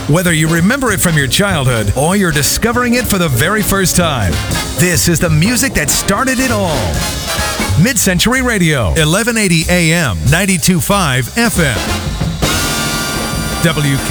Whether you remember it from your childhood or you're discovering it for the very first time, this is the music that started it all. Mid-Century Radio, 1180 AM, 92.5 FM.